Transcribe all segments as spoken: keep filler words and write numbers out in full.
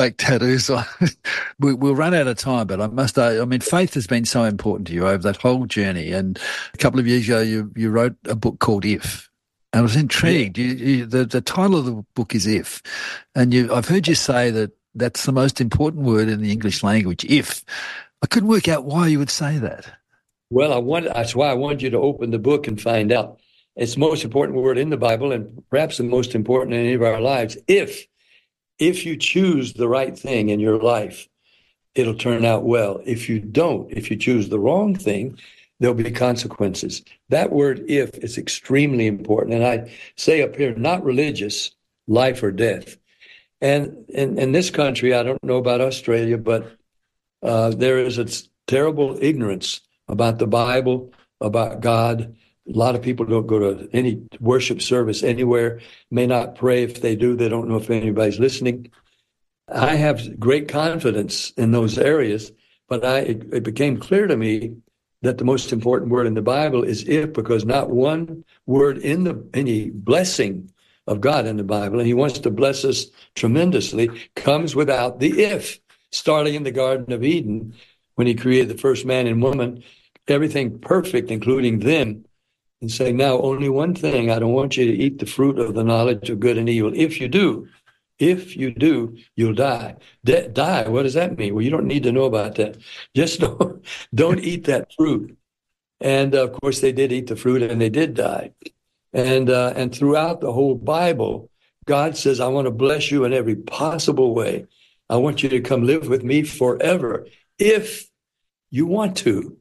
fake tattoos. we, we'll run out of time, but I must say, I mean, faith has been so important to you over that whole journey. And a couple of years ago, you, you wrote a book called If. And I was intrigued. Yeah. You, you, the, the title of the book is If. And you, I've heard you say that that's the most important word in the English language, if. I couldn't work out why you would say that. Well, I want, that's why I wanted you to open the book and find out. It's the most important word in the Bible and perhaps the most important in any of our lives. If, if you choose the right thing in your life, it'll turn out well. If you don't, if you choose the wrong thing, there'll be consequences. That word if is extremely important. And I say up here, not religious, life or death. And in, in this country, I don't know about Australia, but uh, there is a terrible ignorance about the Bible, about God. A lot of people don't go to any worship service anywhere, may not pray. If they do, they don't know if anybody's listening. I have great confidence in those areas, but I, it, it became clear to me that the most important word in the Bible is if, because not one word in the any blessing of God in the Bible, and he wants to bless us tremendously, comes without the if. Starting in the Garden of Eden, when he created the first man and woman, everything perfect, including them, and saying, now only one thing, I don't want you to eat the fruit of the knowledge of good and evil. If you do, if you do, you'll die. De- die, what does that mean? Well, you don't need to know about that. Just don't, don't eat that fruit. And, uh, of course, they did eat the fruit, and they did die. And uh, and throughout the whole Bible, God says, I want to bless you in every possible way. I want you to come live with me forever, if you want to.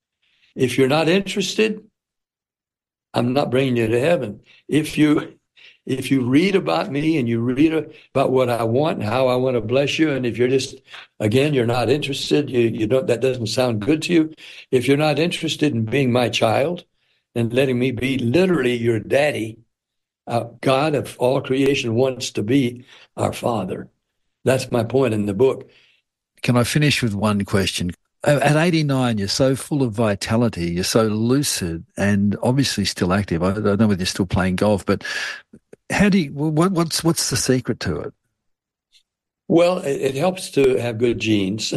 If you're not interested, I'm not bringing you to heaven. If you if you read about me and you read about what I want and how I want to bless you, and if you're just, again, you're not interested, you, you don't, that doesn't sound good to you. If you're not interested in being my child and letting me be literally your daddy, uh, God of all creation wants to be our Father. That's my point in the book. Can I finish with one question? At eighty-nine, you're so full of vitality, you're so lucid and obviously still active. I don't know whether you're still playing golf, but how do you, what, what's, what's the secret to it? Well, it, it helps to have good genes.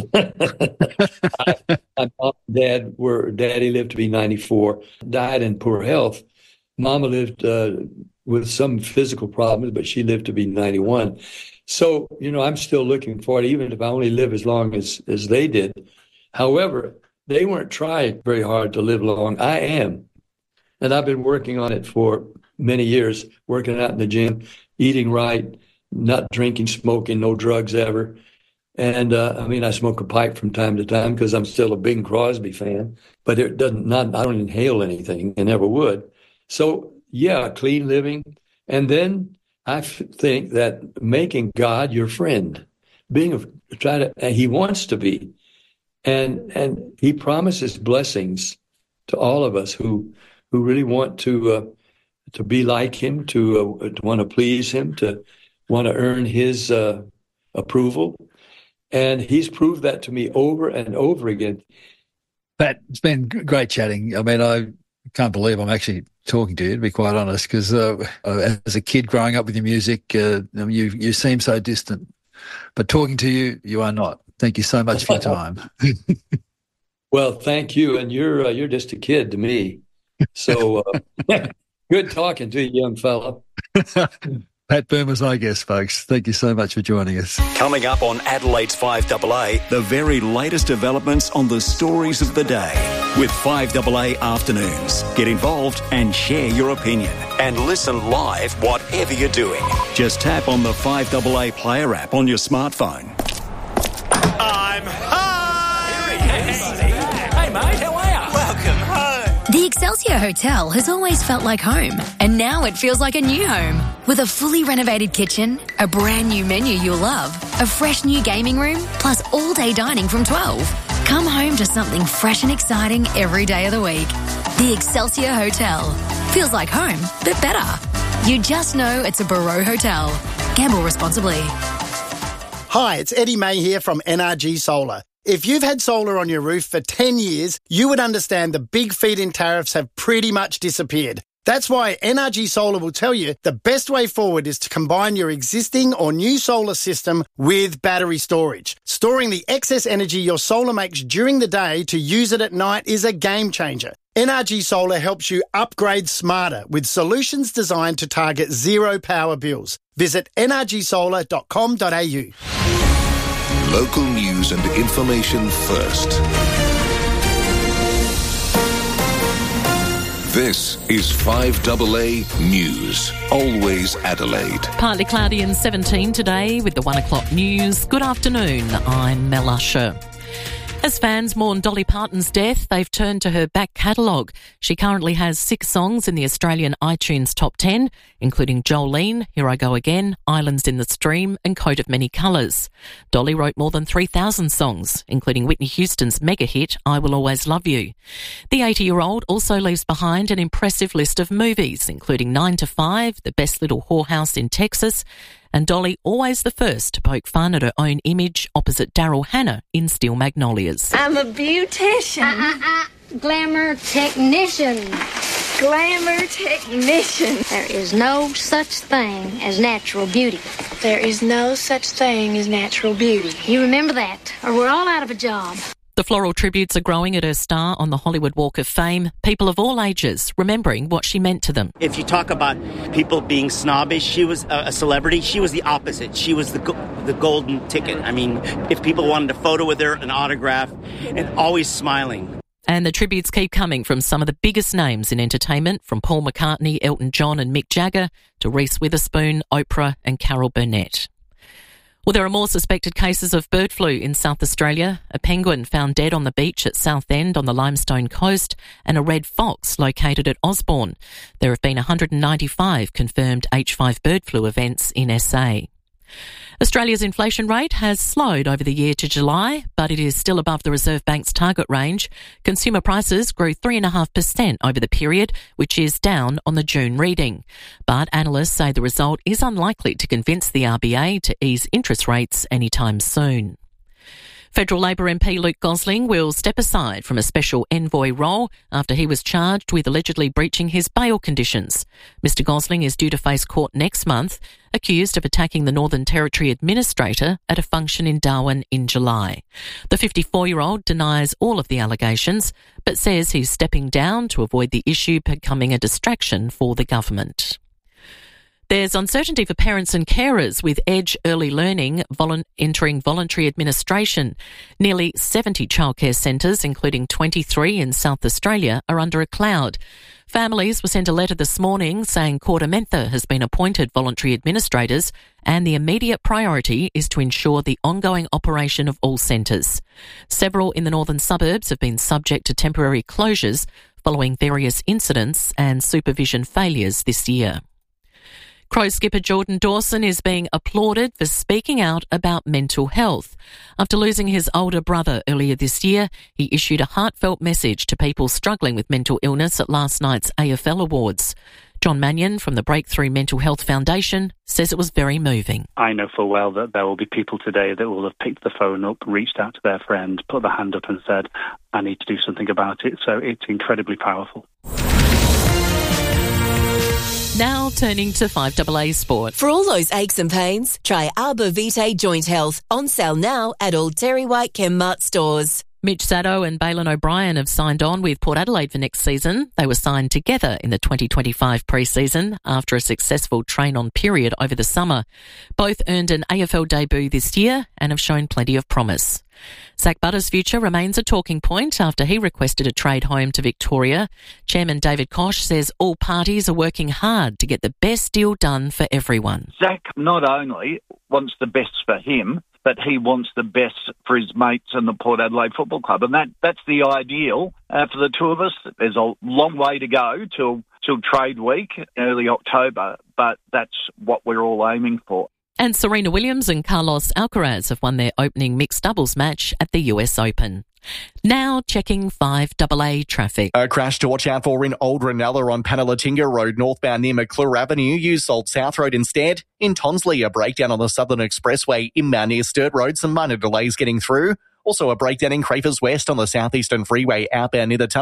I, my mom and dad were, daddy lived to be ninety-four, died in poor health. Mama lived uh, with some physical problems, but she lived to be ninety-one. So, you know, I'm still looking for it, even if I only live as long as, as they did. However, they weren't trying very hard to live long. I am. And I've been working on it for many years, working out in the gym, eating right, not drinking, smoking, no drugs ever. And, uh, I mean, I smoke a pipe from time to time because I'm still a Bing Crosby fan, but it doesn't, not, I don't inhale anything and never would. So, yeah, clean living. And then I f- think that making God your friend, being a, try to, and he wants to be. And and he promises blessings to all of us who who really want to uh, to be like him, to, uh, to want to please him, to want to earn his uh, approval. And he's proved that to me over and over again. Pat, it's been great chatting. I mean, I can't believe I'm actually talking to you, to be quite honest, because uh, as a kid growing up with your music, uh, you you seem so distant. But talking to you, you are not. Thank you so much for your time. Well, thank you. And you're uh, you're just a kid to me. So uh, good talking to you, young fella. Pat Boomer's my guest, folks. Thank you so much for joining us. Coming up on Adelaide's five A A, the very latest developments on the stories of the day with five A A Afternoons. Get involved and share your opinion. And listen live whatever you're doing. Just tap on the five A A Player app on your smartphone. I'm home! Hey, mate, how are you? Welcome home. The Excelsior Hotel has always felt like home, and now it feels like a new home. With a fully renovated kitchen, a brand new menu you'll love, a fresh new gaming room, plus all-day dining from twelve. Come home to something fresh and exciting every day of the week. The Excelsior Hotel. Feels like home, but better. You just know it's a Barreau Hotel. Gamble responsibly. Hi, it's Eddie May here from N R G Solar. If you've had solar on your roof for ten years, you would understand the big feed-in tariffs have pretty much disappeared. That's why N R G Solar will tell you the best way forward is to combine your existing or new solar system with battery storage. Storing the excess energy your solar makes during the day to use it at night is a game changer. N R G Solar helps you upgrade smarter with solutions designed to target zero power bills. Visit n r g solar dot com dot a u. Local news and information first. This is five A A News, always Adelaide. Partly cloudy and seventeen today with the one o'clock news. Good afternoon, I'm Mel Usher. As fans mourn Dolly Parton's death, they've turned to her back catalogue. She currently has six songs in the Australian iTunes Top ten, including Jolene, Here I Go Again, Islands in the Stream and Coat of Many Colours. Dolly wrote more than three thousand songs, including Whitney Houston's mega hit, I Will Always Love You. The eighty-year-old also leaves behind an impressive list of movies, including nine to five, The Best Little Whorehouse in Texas, and Dolly always the first to poke fun at her own image opposite Daryl Hannah in Steel Magnolias. I'm a beautician. Uh, uh, uh, glamour technician. Glamour technician. There is no such thing as natural beauty. There is no such thing as natural beauty. You remember that, or we're all out of a job. The floral tributes are growing at her star on the Hollywood Walk of Fame, people of all ages remembering what she meant to them. If you talk about people being snobbish, she was a celebrity. She was the opposite. She was the go- the golden ticket. I mean, if people wanted a photo with her, an autograph, and always smiling. And the tributes keep coming from some of the biggest names in entertainment, from Paul McCartney, Elton John and Mick Jagger to Reese Witherspoon, Oprah and Carol Burnett. Well, there are more suspected cases of bird flu in South Australia. A penguin found dead on the beach at Southend on the Limestone Coast and a red fox located at Osborne. There have been one hundred ninety-five confirmed H five bird flu events in S A. Australia's inflation rate has slowed over the year to July, but it is still above the Reserve Bank's target range. Consumer prices grew three point five percent over the period, which is down on the June reading. But analysts say the result is unlikely to convince the R B A to ease interest rates anytime soon. Federal Labor M P Luke Gosling will step aside from a special envoy role after he was charged with allegedly breaching his bail conditions. Mister Gosling is due to face court next month, accused of attacking the Northern Territory Administrator at a function in Darwin in July. The fifty-four-year-old denies all of the allegations, but says he's stepping down to avoid the issue becoming a distraction for the government. There's uncertainty for parents and carers with Edge Early Learning volu- entering voluntary administration. Nearly seventy childcare centres, including twenty-three in South Australia, are under a cloud. Families were sent a letter this morning saying KordaMentha has been appointed voluntary administrators and the immediate priority is to ensure the ongoing operation of all centres. Several in the northern suburbs have been subject to temporary closures following various incidents and supervision failures this year. Crows skipper Jordan Dawson is being applauded for speaking out about mental health. After losing his older brother earlier this year, he issued a heartfelt message to people struggling with mental illness at last night's A F L Awards. John Mannion from the Breakthrough Mental Health Foundation says it was very moving. I know full well that there will be people today that will have picked the phone up, reached out to their friend, put their hand up and said, I need to do something about it. So it's incredibly powerful. Now turning to five A A Sport. For all those aches and pains, try Arbor Vitae Joint Health. On sale now at all Terry White Chemmart stores. Mitch Sado and Balin O'Brien have signed on with Port Adelaide for next season. They were signed together in the twenty twenty-five pre-season after a successful train-on period over the summer. Both earned an A F L debut this year and have shown plenty of promise. Zach Butter's future remains a talking point after he requested a trade home to Victoria. Chairman David Koch says all parties are working hard to get the best deal done for everyone. Zach not only wants the best for him, but he wants the best for his mates and the Port Adelaide Football Club. And that that's the ideal uh, for the two of us. There's a long way to go till, till trade week, early October, but that's what we're all aiming for. And Serena Williams and Carlos Alcaraz have won their opening mixed doubles match at the U S Open. Now checking five A A traffic. A crash to watch out for in Old Ranella on Panalatinga Road, northbound near McClure Avenue. Use Old South Road instead. In Tonsley, a breakdown on the Southern Expressway inbound near Sturt Road. Some minor delays getting through. Also a breakdown in Crafers West on the Southeastern Freeway outbound near the tunnels.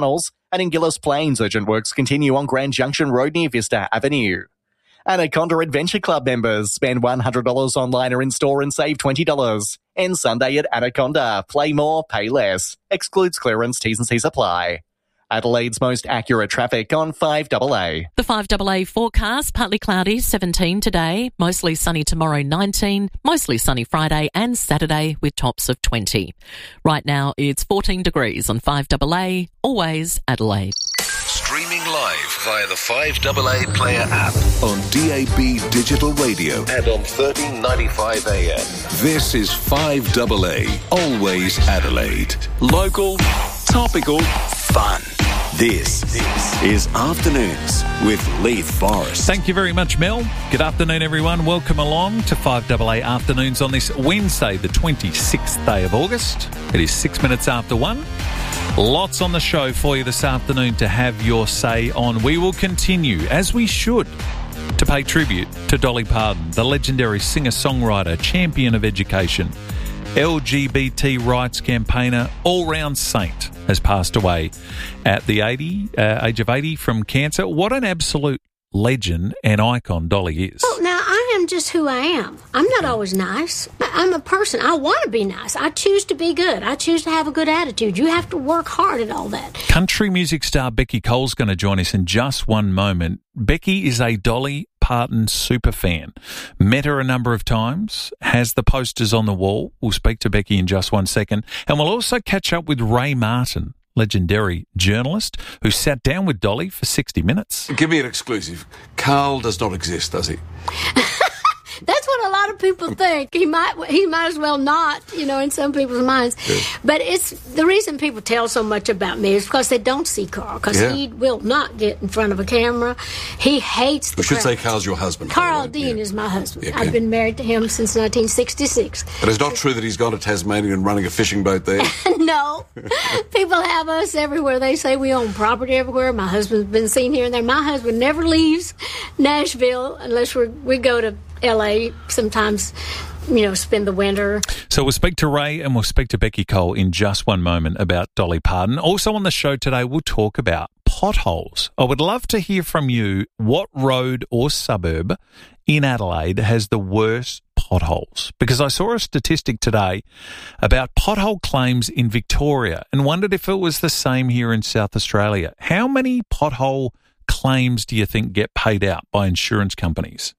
And in Gillis Plains, urgent works continue on Grand Junction Road near Vista Avenue. Anaconda Adventure Club members spend one hundred dollars online or in-store and save twenty dollars. And Sunday at Anaconda, play more, pay less. Excludes clearance, T's and C's apply. Adelaide's most accurate traffic on five double A. The five double A forecast, partly cloudy, seventeen today, mostly sunny tomorrow, nineteen, mostly sunny Friday and Saturday with tops of twenty. Right now it's fourteen degrees on five double A, always Adelaide. Streaming live via the five double A Player app on D A B Digital Radio and on thirteen ninety-five A M. This is five double A, always Adelaide. Local, topical, fun. This is Afternoons with Leith Forrest. Thank you very much, Mel. Good afternoon, everyone. Welcome along to five double A Afternoons on this Wednesday, the twenty-sixth day of August. It is six minutes after one. Lots on the show for you this afternoon to have your say on. We will continue, as we should, to pay tribute to Dolly Parton, the legendary singer-songwriter, champion of education, L G B T rights campaigner, all-round saint, has passed away at the eighty, uh, age of eighty from cancer. What an absolute legend and icon Dolly is. Well, now, I am just who I am. I'm not always nice. I'm a person. I want to be nice. I choose to be good. I choose to have a good attitude. You have to work hard at all that. Country music star Becky Cole's going to join us in just one moment. Becky is a Dolly Parton super fan. Met her a number of times, has the posters on the wall. We'll speak to Becky in just one second. And we'll also catch up with Ray Martin, legendary journalist who sat down with Dolly for sixty minutes. Give me an exclusive. Carl does not exist, does he? That's what a lot of people think. He might he might as well not, you know, in some people's minds. Yeah. But it's the reason people tell so much about me is because they don't see Carl, because yeah. he will not get in front of a camera. He hates the We should crowd. say Carl's your husband. Carl Dean yeah. is my husband. Yeah, I've yeah. been married to him since nineteen sixty-six. But it's not true that he's gone to Tasmania and running a fishing boat there? No. People have us everywhere. They say we own property everywhere. My husband's been seen here and there. My husband never leaves Nashville unless we we go to L A sometimes, you know, spend the winter. So we'll speak to Ray and we'll speak to Becky Cole in just one moment about Dolly Parton. Also on the show today, we'll talk about potholes. I would love to hear from you what road or suburb in Adelaide has the worst potholes, because I saw a statistic today about pothole claims in Victoria and wondered if it was the same here in South Australia. How many pothole claims do you think get paid out by insurance companies?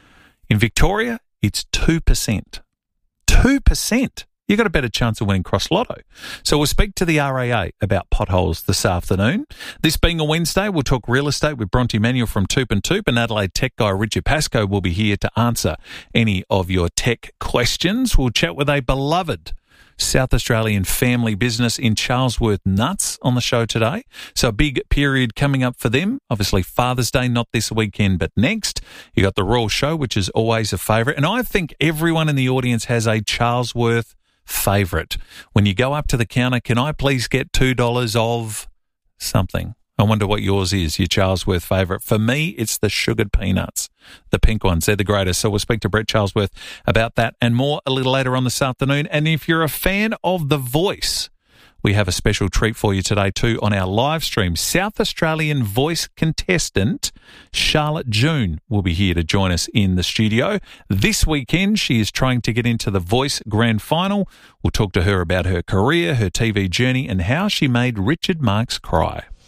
In Victoria, it's two percent. two percent. You've got a better chance of winning Cross Lotto. So we'll speak to the R A A about potholes this afternoon. This being a Wednesday, we'll talk real estate with Bronte Manuel from Toop and Toop, and Adelaide tech guy Richard Pascoe will be here to answer any of your tech questions. We'll chat with a beloved South Australian family business in Charlesworth Nuts on the show today. So a big period coming up for them. Obviously Father's Day, not this weekend, but next. You got the Royal Show, which is always a favourite. And I think everyone in the audience has a Charlesworth favourite. When you go up to the counter, can I please get two dollars of something? I wonder what yours is, your Charlesworth favourite. For me, it's the sugared peanuts, the pink ones. They're the greatest. So we'll speak to Brett Charlesworth about that and more a little later on this afternoon. And if you're a fan of The Voice, we have a special treat for you today too on our live stream. South Australian Voice contestant Charlotte June will be here to join us in the studio. This weekend, she is trying to get into the Voice Grand Final. We'll talk to her about her career, her T V journey, and how she made Richard Marx cry.